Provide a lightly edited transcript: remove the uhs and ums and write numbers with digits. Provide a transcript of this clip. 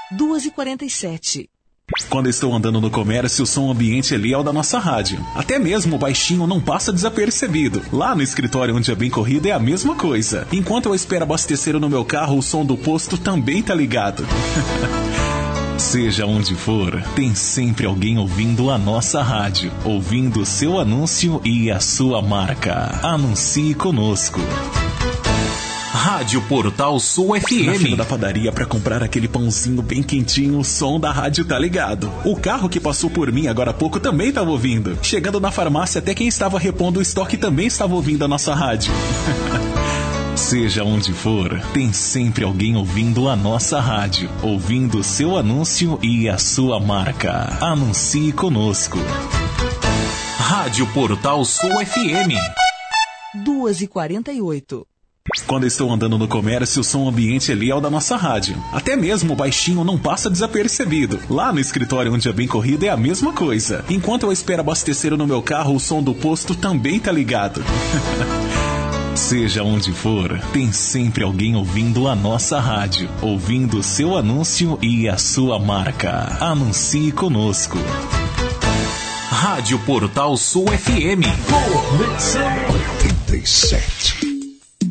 2h47. Quando estou andando no comércio, o som ambiente ali é o da nossa rádio. Até mesmo o baixinho não passa desapercebido. Lá no escritório onde é bem corrido é a mesma coisa. Enquanto eu espero abastecer no meu carro, o som do posto também tá ligado. Seja onde for, tem sempre alguém ouvindo a nossa rádio, ouvindo o seu anúncio e a sua marca. Anuncie conosco. Rádio Portal Sul FM. Na fila da padaria pra comprar aquele pãozinho bem quentinho, o som da rádio tá ligado. O carro que passou por mim agora há pouco também tava ouvindo. Chegando na farmácia, até quem estava repondo o estoque também estava ouvindo a nossa rádio. Seja onde for, tem sempre alguém ouvindo a nossa rádio, ouvindo o seu anúncio e a sua marca. Anuncie conosco. Rádio Portal Sul FM. 2h48. Quando estou andando no comércio, o som ambiente ali é o da nossa rádio. Até mesmo o baixinho não passa desapercebido. Lá no escritório onde é bem corrido é a mesma coisa. Enquanto eu espero abastecer no meu carro, o som do posto também tá ligado. Seja onde for, tem sempre alguém ouvindo a nossa rádio, ouvindo o seu anúncio e a sua marca. Anuncie conosco. Rádio Portal Sul FM. 87.